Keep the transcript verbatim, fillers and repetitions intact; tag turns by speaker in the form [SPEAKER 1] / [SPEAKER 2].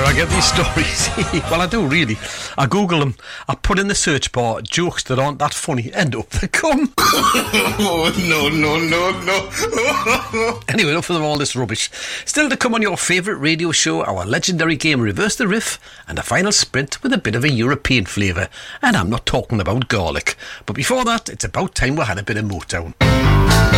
[SPEAKER 1] I get these stories. Well, I do, really. I Google them, I put in the search bar jokes that aren't that funny, and up they come.
[SPEAKER 2] Oh, no, no, no, no.
[SPEAKER 1] Anyway, enough of all this rubbish. Still to come on your favourite radio show, our legendary game Reverse the Riff, and a final sprint with a bit of a European flavour. And I'm not talking about garlic. But before that, it's about time we had a bit of Motown.